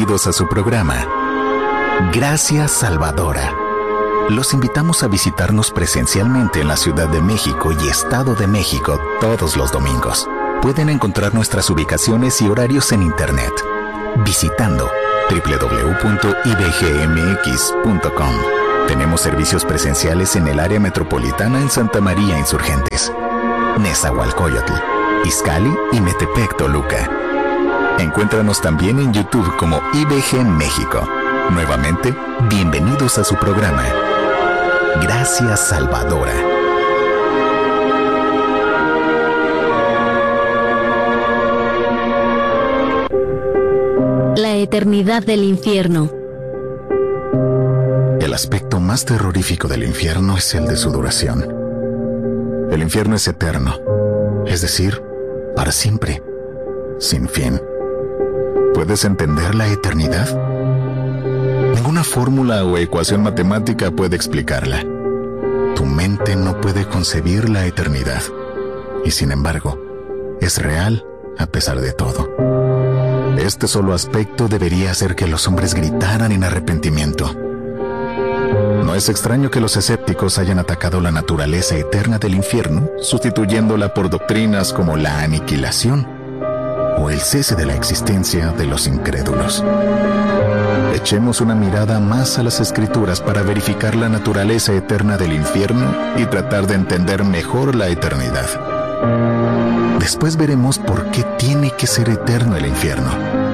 bienvenidos a su programa, Gracia Salvadora. Los invitamos a visitarnos presencialmente en la Ciudad de México y Estado de México todos los domingos. Pueden encontrar nuestras ubicaciones y horarios en internet visitando www.ibgmx.com. Tenemos servicios presenciales en el área metropolitana en Santa María Insurgentes, Nezahualcóyotl, Izcalli y Metepec, Toluca. Encuéntranos también en YouTube como IBG México. Nuevamente, bienvenidos a su programa, Gracia Salvadora. La eternidad del infierno. El aspecto más terrorífico del infierno es el de su duración. El infierno es eterno, es decir, para siempre, sin fin. ¿Puedes entender la eternidad? Ninguna fórmula o ecuación matemática puede explicarla. Tu mente no puede concebir la eternidad, y sin embargo, es real a pesar de todo. Este solo aspecto debería hacer que los hombres gritaran en arrepentimiento. No es extraño que los escépticos hayan atacado la naturaleza eterna del infierno, sustituyéndola por doctrinas como la aniquilación o el cese de la existencia de los incrédulos. Echemos una mirada más a las Escrituras para verificar la naturaleza eterna del infierno y tratar de entender mejor la eternidad. Después veremos por qué tiene que ser eterno el infierno.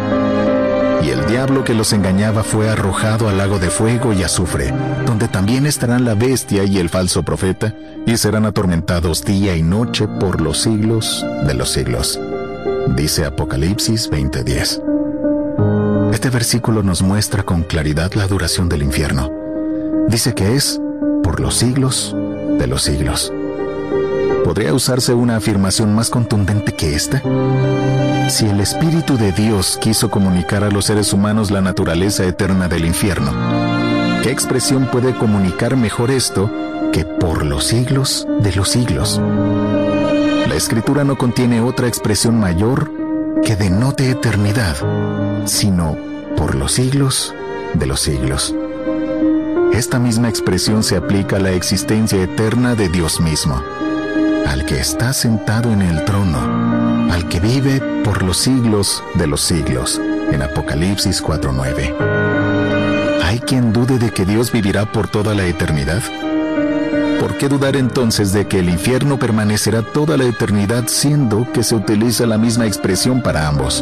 Y el diablo que los engañaba fue arrojado al lago de fuego y azufre, donde también estarán la bestia y el falso profeta, y serán atormentados día y noche por los siglos de los siglos. Dice Apocalipsis 20:10. Este versículo nos muestra con claridad la duración del infierno. Dice que es por los siglos de los siglos. ¿Podría usarse una afirmación más contundente que esta? Si el Espíritu de Dios quiso comunicar a los seres humanos la naturaleza eterna del infierno, ¿qué expresión puede comunicar mejor esto que por los siglos de los siglos? La Escritura no contiene otra expresión mayor que denote eternidad, sino por los siglos de los siglos. Esta misma expresión se aplica a la existencia eterna de Dios mismo, al que está sentado en el trono, al que vive por los siglos de los siglos, en Apocalipsis 4:9. ¿Hay quien dude de que Dios vivirá por toda la eternidad? ¿Por qué dudar entonces de que el infierno permanecerá toda la eternidad, siendo que se utiliza la misma expresión para ambos?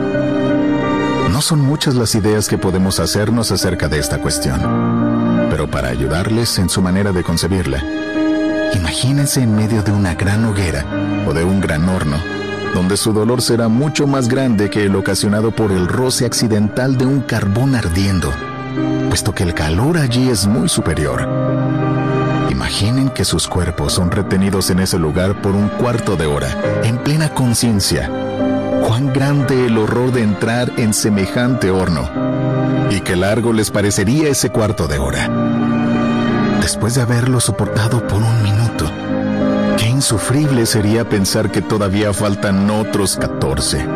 No son muchas las ideas que podemos hacernos acerca de esta cuestión, pero para ayudarles en su manera de concebirla, imagínense en medio de una gran hoguera o de un gran horno, donde su dolor será mucho más grande que el ocasionado por el roce accidental de un carbón ardiendo, puesto que el calor allí es muy superior. Imaginen que sus cuerpos son retenidos en ese lugar por un cuarto de hora, en plena conciencia. Cuán grande el horror de entrar en semejante horno, y qué largo les parecería ese cuarto de hora. Después de haberlo soportado por un minuto, qué insufrible sería pensar que todavía faltan otros 14.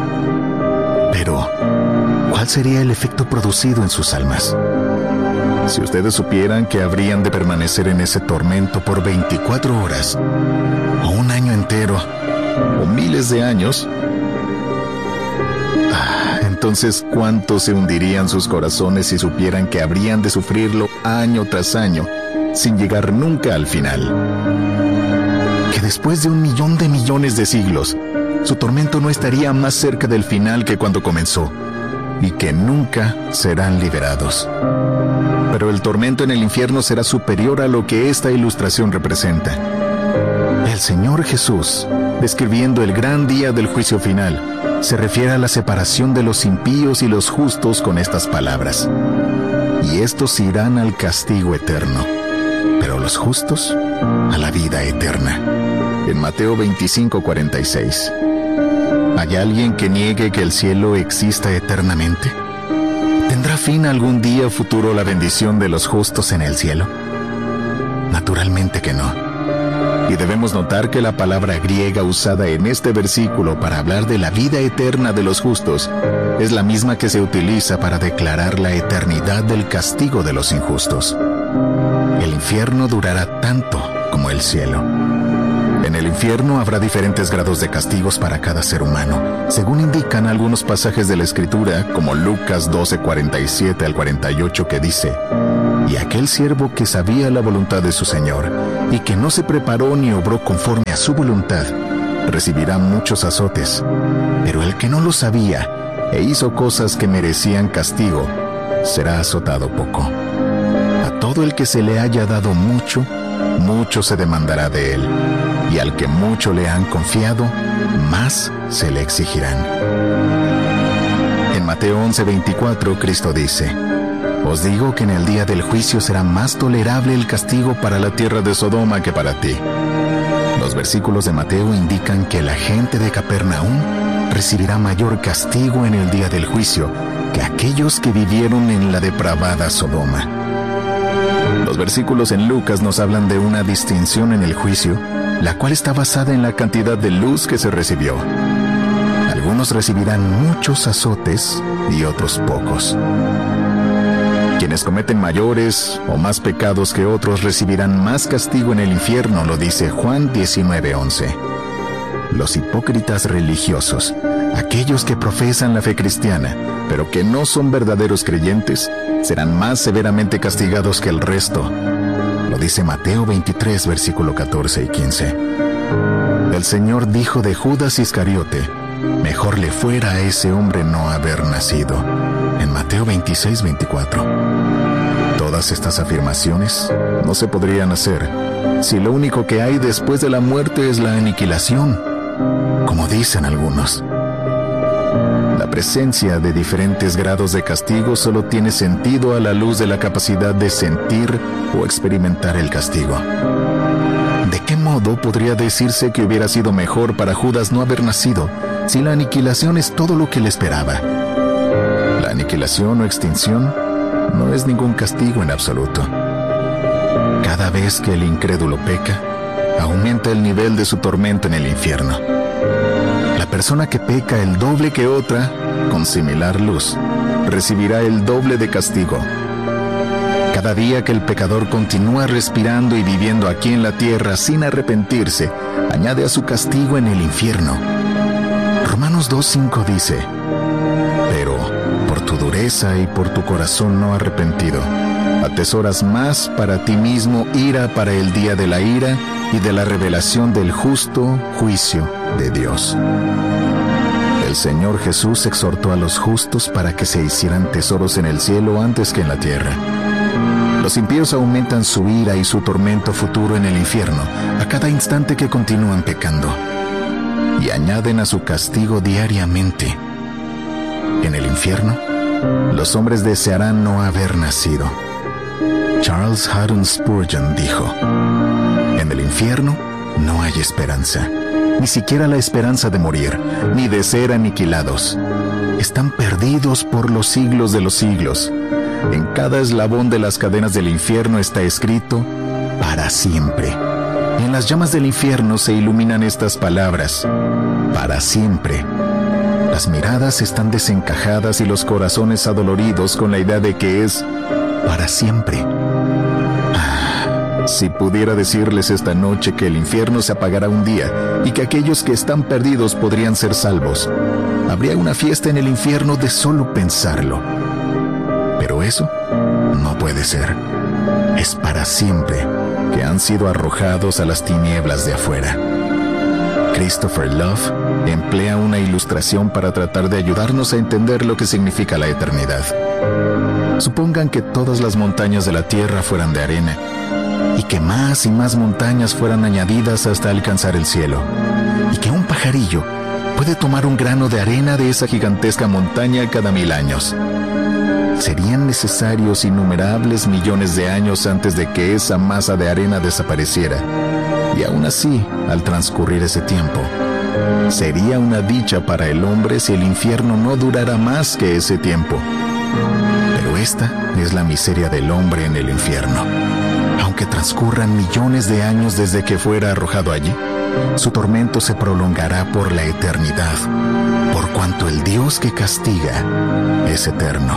Pero, ¿cuál sería el efecto producido en sus almas? Si ustedes supieran que habrían de permanecer en ese tormento por 24 horas, o un año entero, o miles de años, entonces ¿cuánto se hundirían sus corazones si supieran que habrían de sufrirlo año tras año, sin llegar nunca al final? Que después de 1.000.000 de millones de siglos, su tormento no estaría más cerca del final que cuando comenzó, y que nunca serán liberados. Pero el tormento en el infierno será superior a lo que esta ilustración representa. El Señor Jesús, describiendo el gran día del juicio final, se refiere a la separación de los impíos y los justos con estas palabras: y estos irán al castigo eterno, pero los justos a la vida eterna. En Mateo 25:46. ¿Hay alguien que niegue que el cielo exista eternamente? ¿Tendrá fin algún día futuro la bendición de los justos en el cielo? Naturalmente que no. Y debemos notar que la palabra griega usada en este versículo para hablar de la vida eterna de los justos es la misma que se utiliza para declarar la eternidad del castigo de los injustos. El infierno durará tanto como el cielo. En el infierno habrá diferentes grados de castigos para cada ser humano, según indican algunos pasajes de la Escritura, como Lucas 12:47 al 48, que dice: «Y aquel siervo que sabía la voluntad de su Señor, y que no se preparó ni obró conforme a su voluntad, recibirá muchos azotes. Pero el que no lo sabía, e hizo cosas que merecían castigo, será azotado poco. A todo el que se le haya dado mucho, mucho se demandará de él, y al que mucho le han confiado, más se le exigirán». En Mateo 11:24, Cristo dice: «Os digo que en el día del juicio será más tolerable el castigo para la tierra de Sodoma que para ti». Los versículos de Mateo indican que la gente de Capernaum recibirá mayor castigo en el día del juicio que aquellos que vivieron en la depravada Sodoma. Los versículos en Lucas nos hablan de una distinción en el juicio, la cual está basada en la cantidad de luz que se recibió. Algunos recibirán muchos azotes y otros pocos. Quienes cometen mayores o más pecados que otros recibirán más castigo en el infierno, lo dice Juan 19:11. Los hipócritas religiosos, aquellos que profesan la fe cristiana, pero que no son verdaderos creyentes, serán más severamente castigados que el resto. Lo dice Mateo 23, versículo 14 y 15. El Señor dijo de Judas Iscariote: «Mejor le fuera a ese hombre no haber nacido», en Mateo 26:24. Todas estas afirmaciones no se podrían hacer si lo único que hay después de la muerte es la aniquilación, como dicen algunos. La presencia de diferentes grados de castigo solo tiene sentido a la luz de la capacidad de sentir o experimentar el castigo. ¿De qué modo podría decirse que hubiera sido mejor para Judas no haber nacido si la aniquilación es todo lo que le esperaba? La aniquilación o extinción no es ningún castigo en absoluto. Cada vez que el incrédulo peca, aumenta el nivel de su tormento en el infierno. La persona que peca el doble que otra, con similar luz, recibirá el doble de castigo. Cada día que el pecador continúa respirando y viviendo aquí en la tierra sin arrepentirse, añade a su castigo en el infierno. Romanos 2:5 dice: «Pero por tu dureza y por tu corazón no arrepentido, atesoras más para ti mismo ira para el día de la ira y de la revelación del justo juicio de Dios». El Señor Jesús exhortó a los justos para que se hicieran tesoros en el cielo antes que en la tierra. Los impíos aumentan su ira y su tormento futuro en el infierno a cada instante que continúan pecando, y añaden a su castigo diariamente. En el infierno, los hombres desearán no haber nacido. Charles Haddon Spurgeon dijo: «En el infierno no hay esperanza, ni siquiera la esperanza de morir, ni de ser aniquilados. Están perdidos por los siglos de los siglos. En cada eslabón de las cadenas del infierno está escrito: para siempre». Y en las llamas del infierno se iluminan estas palabras: para siempre. Las miradas están desencajadas y los corazones adoloridos con la idea de que es para siempre. Si pudiera decirles esta noche que el infierno se apagará un día y que aquellos que están perdidos podrían ser salvos, habría una fiesta en el infierno de solo pensarlo. Pero eso no puede ser. Es para siempre que han sido arrojados a las tinieblas de afuera. Christopher Love emplea una ilustración para tratar de ayudarnos a entender lo que significa la eternidad. Supongan que todas las montañas de la tierra fueran de arena y que más y más montañas fueran añadidas hasta alcanzar el cielo, y que un pajarillo puede tomar un grano de arena de esa gigantesca montaña cada 1000 años. Serían necesarios innumerables millones de años antes de que esa masa de arena desapareciera, y aún así, al transcurrir ese tiempo, sería una dicha para el hombre si el infierno no durara más que ese tiempo. Pero esta es la miseria del hombre en el infierno. aunque transcurran millones de años desde que fuera arrojado allí, su tormento se prolongará por la eternidad, por cuanto el Dios que castiga es eterno.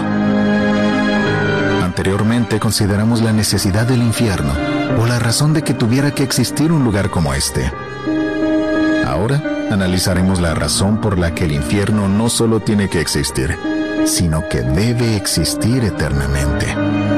Anteriormente consideramos la necesidad del infierno o la razón de que tuviera que existir un lugar como este. Ahora analizaremos la razón por la que el infierno no solo tiene que existir, sino que debe existir eternamente.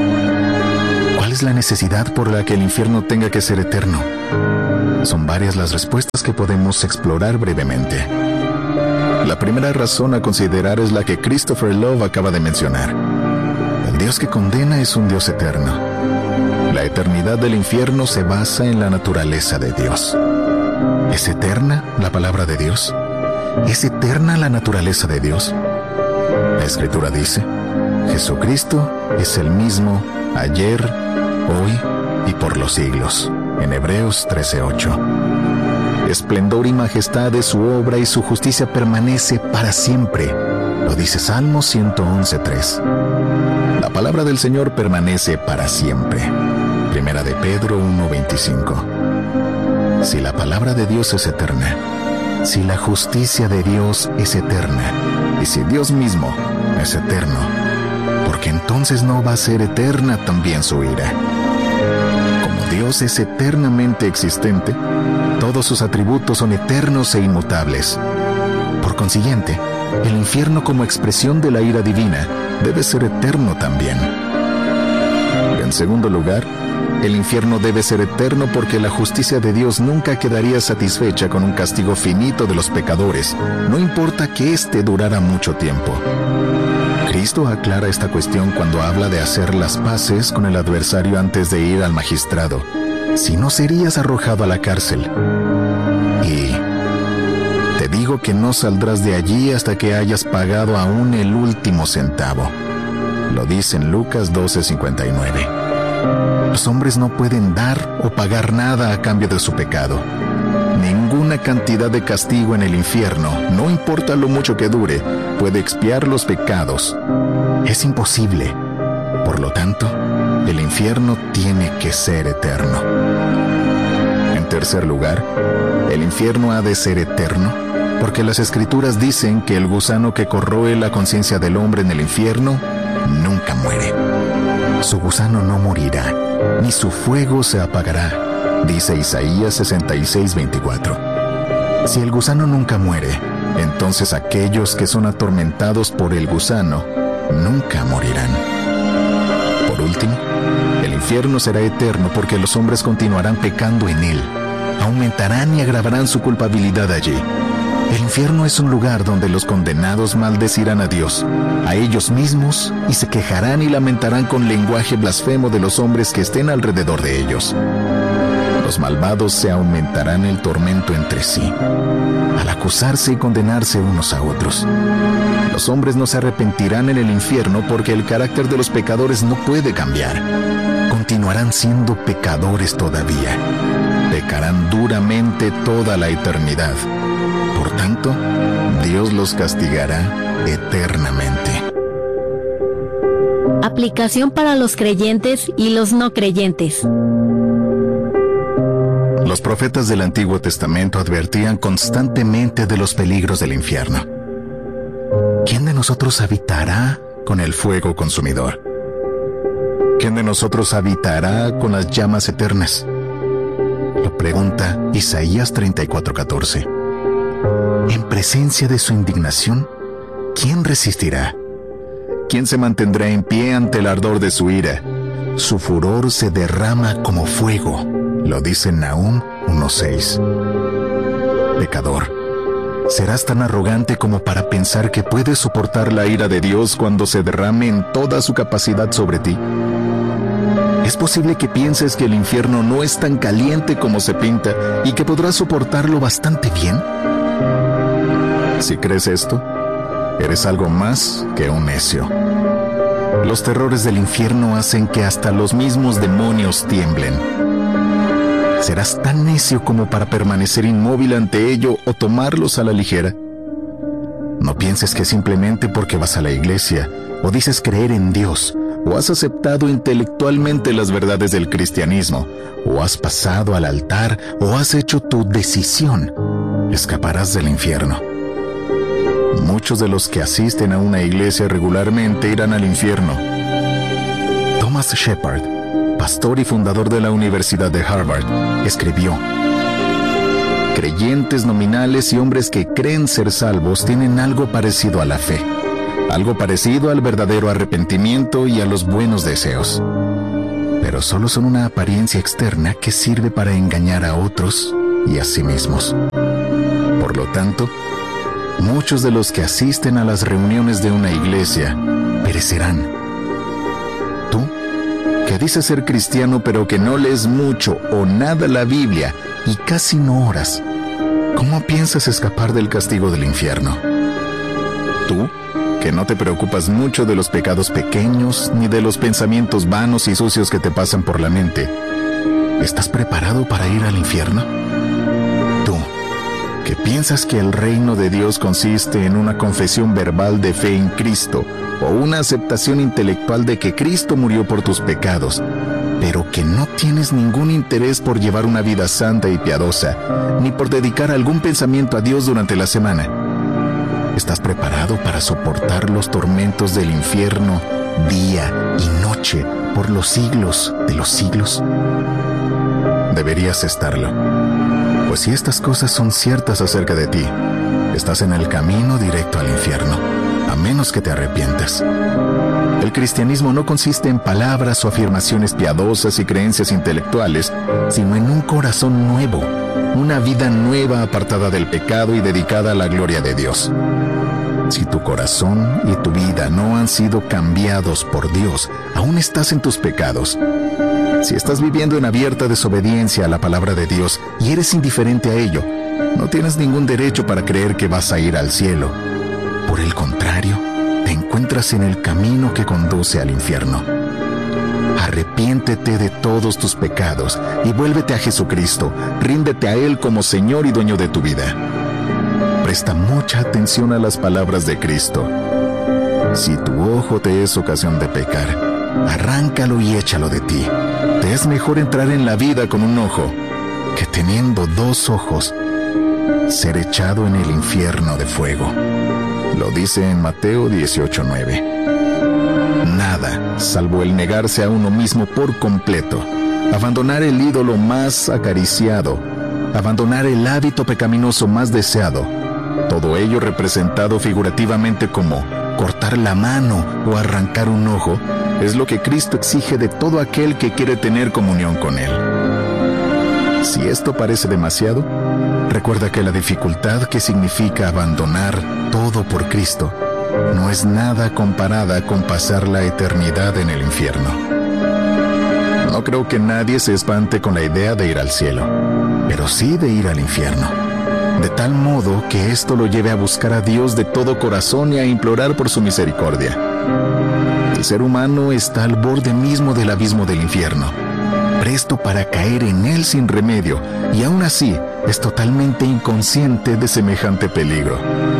¿Cuál es la necesidad por la que el infierno tenga que ser eterno? Son varias las respuestas que podemos explorar brevemente. La primera razón a considerar es la que Christopher Love acaba de mencionar. El Dios que condena es un Dios eterno. La eternidad del infierno se basa en la naturaleza de Dios. ¿Es eterna la palabra de Dios? ¿Es eterna la naturaleza de Dios? La Escritura dice, Jesucristo es el mismo ayer, hoy y por los siglos. En Hebreos 13:8. Esplendor y majestad de su obra y su justicia permanece para siempre. Lo dice Salmo 111:3. La palabra del Señor permanece para siempre. Primera de Pedro 1:25. Si la palabra de Dios es eterna, si la justicia de Dios es eterna, y si Dios mismo es eterno, ¿por qué entonces no va a ser eterna también su ira? Como Dios es eternamente existente, todos sus atributos son eternos e inmutables. Por consiguiente, el infierno como expresión de la ira divina debe ser eterno también. En segundo lugar, el infierno debe ser eterno porque la justicia de Dios nunca quedaría satisfecha con un castigo finito de los pecadores, no importa que éste durara mucho tiempo. Cristo aclara esta cuestión cuando habla de hacer las paces con el adversario antes de ir al magistrado. Si no, serías arrojado a la cárcel. Y te digo que no saldrás de allí hasta que hayas pagado aún el último centavo. Lo dice en Lucas 12:59. Los hombres no pueden dar o pagar nada a cambio de su pecado. Ninguna cantidad de castigo en el infierno, no importa lo mucho que dure, puede expiar los pecados. Es imposible. Por lo tanto, el infierno tiene que ser eterno. En tercer lugar, el infierno ha de ser eterno porque las Escrituras dicen que el gusano que corroe la conciencia del hombre en el infierno nunca muere. Su gusano no morirá, ni su fuego se apagará, dice Isaías 66:24. Si el gusano nunca muere, entonces aquellos que son atormentados por el gusano nunca morirán. Por último, el infierno será eterno porque los hombres continuarán pecando en él, aumentarán y agravarán su culpabilidad allí. El infierno es un lugar donde los condenados maldecirán a Dios, a ellos mismos, y se quejarán y lamentarán con lenguaje blasfemo de los hombres que estén alrededor de ellos. Los malvados se aumentarán el tormento entre sí, al acusarse y condenarse unos a otros. Los hombres no se arrepentirán en el infierno porque el carácter de los pecadores no puede cambiar. Continuarán siendo pecadores todavía. Pecarán duramente toda la eternidad. Por tanto, Dios los castigará eternamente. Aplicación para los creyentes y los no creyentes. Los profetas del Antiguo Testamento advertían constantemente de los peligros del infierno. ¿Quién de nosotros habitará con el fuego consumidor? ¿Quién de nosotros habitará con las llamas eternas? Lo pregunta Isaías 34:14. En presencia de su indignación, ¿quién resistirá? ¿Quién se mantendrá en pie ante el ardor de su ira? Su furor se derrama como fuego, lo dice Nahum 1:6. Pecador, ¿serás tan arrogante como para pensar que puedes soportar la ira de Dios cuando se derrame en toda su capacidad sobre ti? ¿Es posible que pienses que el infierno no es tan caliente como se pinta y que podrás soportarlo bastante bien? Si crees esto, eres algo más que un necio. Los terrores del infierno hacen que hasta los mismos demonios tiemblen. ¿Serás tan necio como para permanecer inmóvil ante ello o tomarlos a la ligera? No pienses que simplemente porque vas a la iglesia o dices creer en Dios o has aceptado intelectualmente las verdades del cristianismo, o has pasado al altar, o has hecho tu decisión, escaparás del infierno. Muchos de los que asisten a una iglesia regularmente irán al infierno. Thomas Shepard, pastor y fundador de la Universidad de Harvard, escribió: creyentes nominales y hombres que creen ser salvos tienen algo parecido a la fe, algo parecido al verdadero arrepentimiento y a los buenos deseos. Pero solo son una apariencia externa que sirve para engañar a otros y a sí mismos. Por lo tanto, muchos de los que asisten a las reuniones de una iglesia perecerán. Tú, que dices ser cristiano pero que no lees mucho o nada la Biblia y casi no oras, ¿cómo piensas escapar del castigo del infierno? Tú, que no te preocupas mucho de los pecados pequeños ni de los pensamientos vanos y sucios que te pasan por la mente, ¿estás preparado para ir al infierno? Tú, que piensas que el reino de Dios consiste en una confesión verbal de fe en Cristo o una aceptación intelectual de que Cristo murió por tus pecados, pero que no tienes ningún interés por llevar una vida santa y piadosa, ni por dedicar algún pensamiento a Dios durante la semana, ¿estás preparado para soportar los tormentos del infierno día y noche por los siglos de los siglos? Deberías estarlo. Pues si estas cosas son ciertas acerca de ti, estás en el camino directo al infierno, a menos que te arrepientas. El cristianismo no consiste en palabras o afirmaciones piadosas y creencias intelectuales, sino en un corazón nuevo, una vida nueva apartada del pecado y dedicada a la gloria de Dios. Si tu corazón y tu vida no han sido cambiados por Dios, aún estás en tus pecados. Si estás viviendo en abierta desobediencia a la palabra de Dios y eres indiferente a ello, no tienes ningún derecho para creer que vas a ir al cielo. Por el contrario, te encuentras en el camino que conduce al infierno. Arrepiéntete de todos tus pecados y vuélvete a Jesucristo. Ríndete a Él como Señor y dueño de tu vida. Presta mucha atención a las palabras de Cristo. Si tu ojo te es ocasión de pecar, arráncalo y échalo de ti. Te es mejor entrar en la vida con un ojo que teniendo dos ojos ser echado en el infierno de fuego. Lo dice en Mateo 18:9. Nada, salvo el negarse a uno mismo por completo, abandonar el ídolo más acariciado, abandonar el hábito pecaminoso más deseado, todo ello representado figurativamente como cortar la mano o arrancar un ojo, es lo que Cristo exige de todo aquel que quiere tener comunión con Él. Si esto parece demasiado, recuerda que la dificultad que significa abandonar todo por Cristo no es nada comparada con pasar la eternidad en el infierno. No creo que nadie se espante con la idea de ir al cielo, pero sí de ir al infierno, de tal modo que esto lo lleve a buscar a Dios de todo corazón y a implorar por su misericordia. El ser humano está al borde mismo del abismo del infierno, presto para caer en él sin remedio, y aún así es totalmente inconsciente de semejante peligro.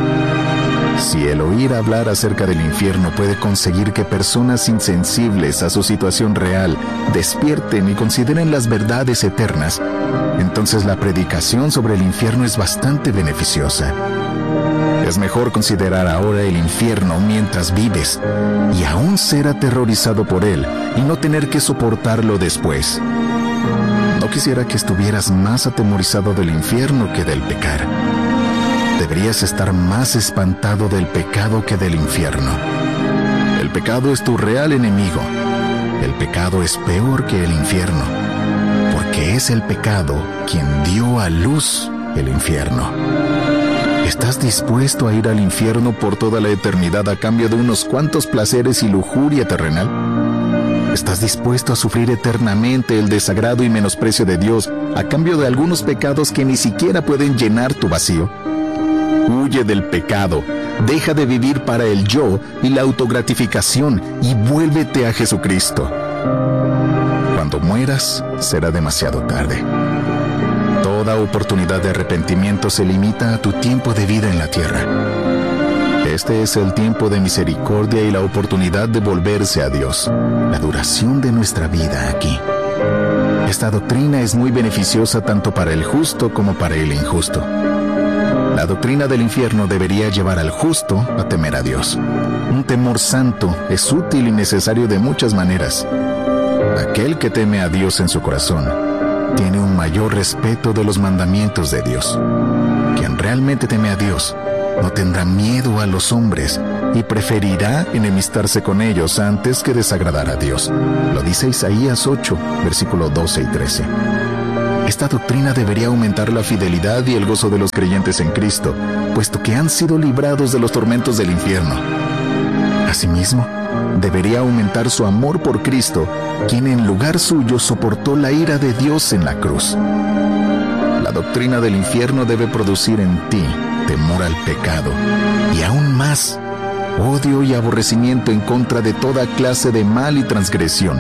Si el oír hablar acerca del infierno puede conseguir que personas insensibles a su situación real despierten y consideren las verdades eternas, entonces la predicación sobre el infierno es bastante beneficiosa. Es mejor considerar ahora el infierno mientras vives y aún ser aterrorizado por él y no tener que soportarlo después. No quisiera que estuvieras más atemorizado del infierno que del pecar. Deberías estar más espantado del pecado que del infierno. El pecado es tu real enemigo. El pecado es peor que el infierno, porque es el pecado quien dio a luz el infierno. ¿Estás dispuesto a ir al infierno por toda la eternidad a cambio de unos cuantos placeres y lujuria terrenal? ¿Estás dispuesto a sufrir eternamente el desagrado y menosprecio de Dios a cambio de algunos pecados que ni siquiera pueden llenar tu vacío? Huye del pecado, deja de vivir para el yo y la autogratificación y vuélvete a Jesucristo. Cuando mueras, será demasiado tarde. Toda oportunidad de arrepentimiento se limita a tu tiempo de vida en la tierra. este es el tiempo de misericordia y la oportunidad de volverse a Dios, la duración de nuestra vida aquí. Esta doctrina es muy beneficiosa tanto para el justo como para el injusto. La doctrina del infierno debería llevar al justo a temer a Dios. Un temor santo es útil y necesario de muchas maneras. Aquel que teme a Dios en su corazón tiene un mayor respeto de los mandamientos de Dios. Quien realmente teme a Dios no tendrá miedo a los hombres y preferirá enemistarse con ellos antes que desagradar a Dios. Lo dice Isaías 8, versículos 12 y 13. Esta doctrina debería aumentar la fidelidad y el gozo de los creyentes en Cristo, puesto que han sido librados de los tormentos del infierno. Asimismo, debería aumentar su amor por Cristo, quien en lugar suyo soportó la ira de Dios en la cruz. La doctrina del infierno debe producir en ti temor al pecado y aún más, odio y aborrecimiento en contra de toda clase de mal y transgresión.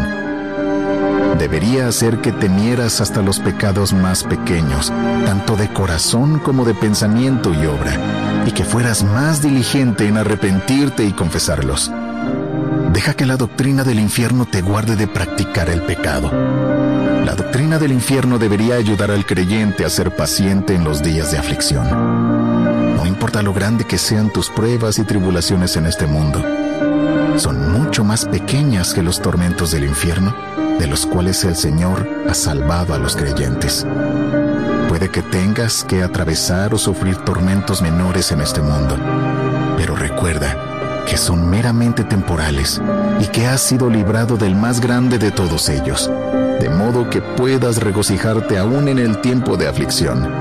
Debería hacer que temieras hasta los pecados más pequeños, tanto de corazón como de pensamiento y obra, y que fueras más diligente en arrepentirte y confesarlos. Deja que la doctrina del infierno te guarde de practicar el pecado. La doctrina del infierno debería ayudar al creyente a ser paciente en los días de aflicción. No importa lo grande que sean tus pruebas y tribulaciones en este mundo, son mucho más pequeñas que los tormentos del infierno, de los cuales el Señor ha salvado a los creyentes. Puede que tengas que atravesar o sufrir tormentos menores en este mundo, pero recuerda que son meramente temporales y que has sido librado del más grande de todos ellos, de modo que puedas regocijarte aún en el tiempo de aflicción.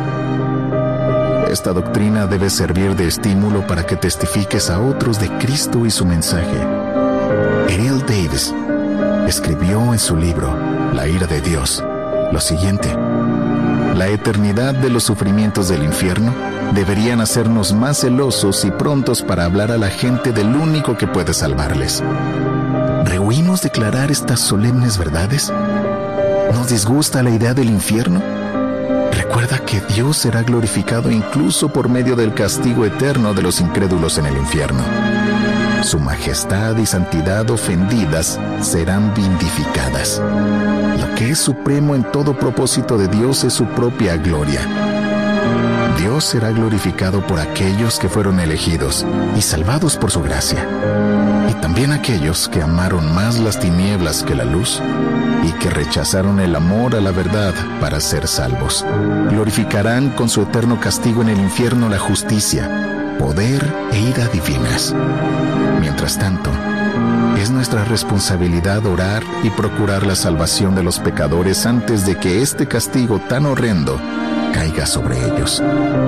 Esta doctrina debe servir de estímulo para que testifiques a otros de Cristo y su mensaje. Ariel Davis escribió en su libro, La ira de Dios, lo siguiente: la eternidad de los sufrimientos del infierno deberían hacernos más celosos y prontos para hablar a la gente del único que puede salvarles. ¿Rehuimos declarar estas solemnes verdades? ¿Nos disgusta la idea del infierno? Recuerda que Dios será glorificado incluso por medio del castigo eterno de los incrédulos en el infierno. Su majestad y santidad ofendidas serán vindificadas. Lo que es supremo en todo propósito de Dios es su propia gloria. Dios será glorificado por aquellos que fueron elegidos y salvados por su gracia, y también aquellos que amaron más las tinieblas que la luz y que rechazaron el amor a la verdad para ser salvos. Glorificarán con su eterno castigo en el infierno la justicia, poder e ira divinas. Mientras tanto, es nuestra responsabilidad orar y procurar la salvación de los pecadores antes de que este castigo tan horrendo caiga sobre ellos.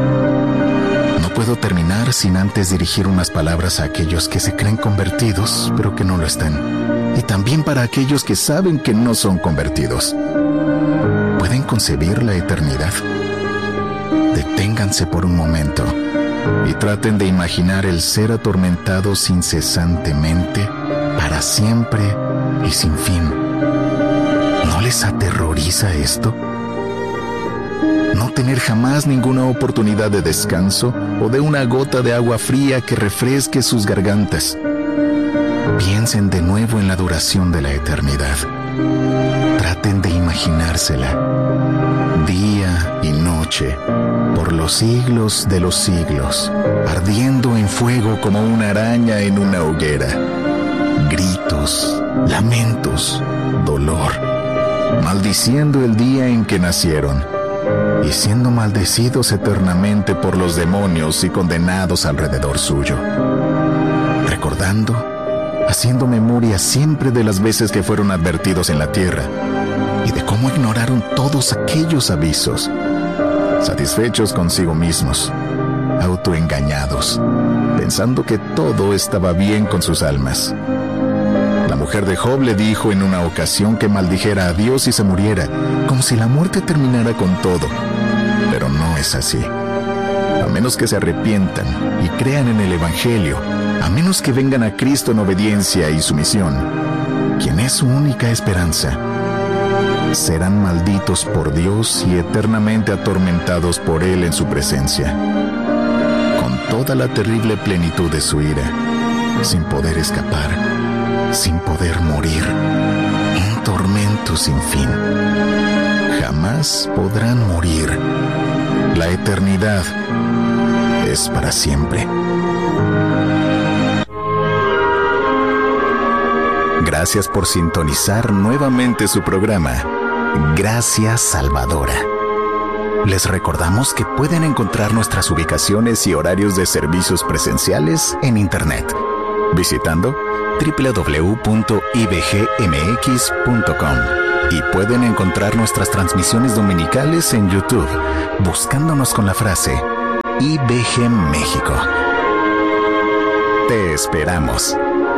No puedo terminar sin antes dirigir unas palabras a aquellos que se creen convertidos, pero que no lo están, y también para aquellos que saben que no son convertidos. ¿Pueden concebir la eternidad? Deténganse por un momento y traten de imaginar el ser atormentados incesantemente, para siempre y sin fin. ¿No les aterroriza esto? No tener jamás ninguna oportunidad de descanso o de una gota de agua fría que refresque sus gargantas. Piensen de nuevo en la duración de la eternidad. Traten de imaginársela, día y noche, por los siglos de los siglos, ardiendo en fuego como una araña en una hoguera. Gritos, lamentos, dolor, maldiciendo el día en que nacieron, y siendo maldecidos eternamente por los demonios y condenados alrededor suyo. Recordando, haciendo memoria siempre de las veces que fueron advertidos en la tierra, y de cómo ignoraron todos aquellos avisos, satisfechos consigo mismos, autoengañados, pensando que todo estaba bien con sus almas. La mujer de Job le dijo en una ocasión que maldijera a Dios y se muriera, como si la muerte terminara con todo. Pero no es así. A menos que se arrepientan y crean en el Evangelio, a menos que vengan a Cristo en obediencia y sumisión, quien es su única esperanza, serán malditos por Dios y eternamente atormentados por Él en su presencia. Con toda la terrible plenitud de su ira, sin poder escapar, sin poder morir. Un tormento sin fin. Jamás podrán morir. La eternidad es para siempre. Gracias por sintonizar nuevamente su programa, Gracias Salvadora. Les recordamos que pueden encontrar nuestras ubicaciones y horarios de servicios presenciales en Internet, visitando www.ibgmx.com, y pueden encontrar nuestras transmisiones dominicales en YouTube, buscándonos con la frase IBG México. Te esperamos.